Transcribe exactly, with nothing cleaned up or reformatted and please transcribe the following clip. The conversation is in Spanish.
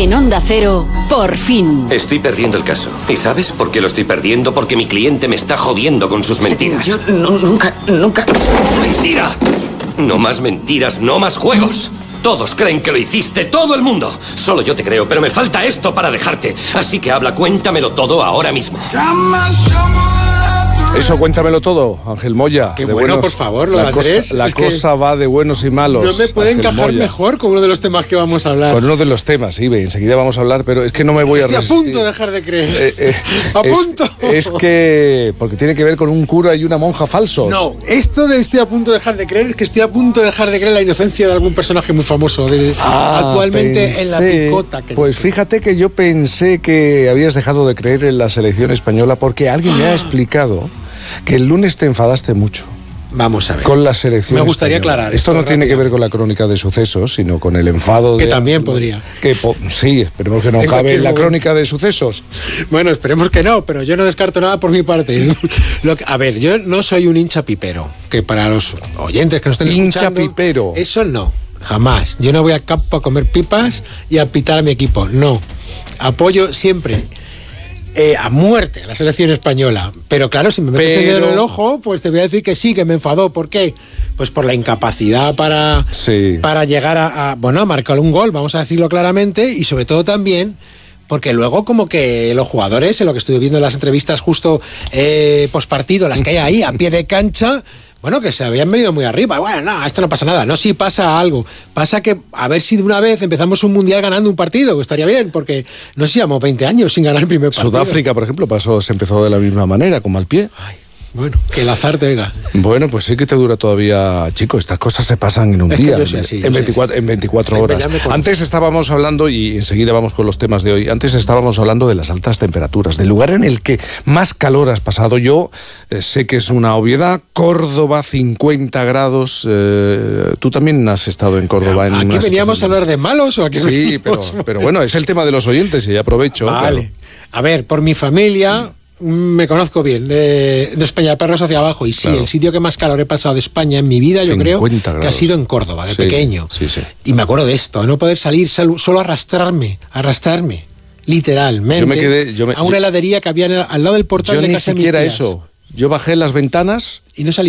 En Onda Cero, por fin. Estoy perdiendo el caso. ¿Y sabes por qué lo estoy perdiendo? Porque mi cliente me está jodiendo con sus mentiras. Yo no, nunca, nunca... ¡Mentira! No más mentiras, no más juegos. Todos creen que lo hiciste, todo el mundo. Solo yo te creo, pero me falta esto para dejarte. Así que habla, cuéntamelo todo ahora mismo. Eso, cuéntamelo todo, Ángel Moya. Qué bueno, buenos, por favor, lo La, cosa, la es cosa va de buenos y malos. No me puede Ángel encajar Moya. mejor con uno de los temas que vamos a hablar. Con uno de los temas, sí, enseguida vamos a hablar, pero es que no me voy Estoy a resistir. a punto de dejar de creer. Eh, eh, a es, punto. Es que, porque tiene que ver con un cura y una monja falsos. No, esto de estoy a punto de dejar de creer es que estoy a punto de dejar de creer la inocencia de algún personaje muy famoso de, ah, actualmente pensé, en la picota. Que pues fíjate que yo pensé que habías dejado de creer en la selección española porque alguien me ha explicado que el lunes te enfadaste mucho. Vamos a ver. Con la selección Me gustaría española. aclarar. Esto, esto no tiene que ver con la crónica de sucesos, sino con el enfado que de... Que también podría. Que po, sí, esperemos que no en cabe en la momento. crónica de sucesos. Bueno, esperemos que no, pero yo no descarto nada por mi parte. Lo que, a ver, yo no soy un hincha pipero, que para los oyentes que nos estén hincha escuchando... Hincha pipero. Eso no, jamás. Yo no voy al campo a comer pipas y a pitar a mi equipo, no. Apoyo siempre... Eh, a muerte la selección española, pero claro, si me metes pero... en el ojo, pues te voy a decir que sí, que me enfadó. ¿Por qué? Pues por la incapacidad para, sí. para llegar a, a, bueno, a marcar un gol, vamos a decirlo claramente, y sobre todo también porque luego como que los jugadores, en lo que estuve viendo en las entrevistas justo eh, pospartido, las que hay ahí a pie de cancha, bueno, que se habían venido muy arriba. Bueno, no, esto no pasa nada. No, sí pasa algo. Pasa que a ver si de una vez empezamos un mundial ganando un partido, que estaría bien, porque no sé si llevamos veinte años sin ganar el primer partido. Sudáfrica, por ejemplo, pasó, se empezó de la misma manera, con mal pie. Ay, bueno, que el azar te oiga. Bueno, pues sí que te dura todavía, chico. Estas cosas se pasan en un es día, que yo soy así, en, yo veinticuatro, soy en veinticuatro horas. Antes estábamos hablando, y enseguida vamos con los temas de hoy, antes estábamos hablando de las altas temperaturas, del lugar en el que más calor has pasado. Yo eh, sé que es una obviedad, Córdoba, cincuenta grados. Eh, tú también has estado en Córdoba. ¿Aquí en una veníamos estación... a hablar de malos o aquí Sí, pero, pero bueno, es el tema de los oyentes y aprovecho. Vale. Claro. A ver, por mi familia... Me conozco bien, de, de España-Perros hacia abajo, y sí, claro. El sitio que más calor he pasado de España en mi vida, yo creo, grados. Que ha sido en Córdoba, de sí, pequeño. Sí, sí. Y me acuerdo de esto, no poder salir, solo arrastrarme, arrastrarme, literalmente, yo me quedé, yo me, a una yo, heladería que había al lado del portal yo de ni casa siquiera de mis tías. Eso. Yo bajé las ventanas y no salí.